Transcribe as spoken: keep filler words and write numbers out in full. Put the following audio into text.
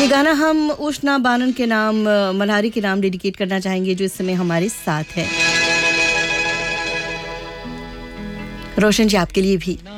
ये गाना हम उष्णा बानन के नाम, मल्हारी के नाम डेडिकेट करना चाहेंगे जो इस समय हमारे साथ है। रोशन जी आपके लिए भी।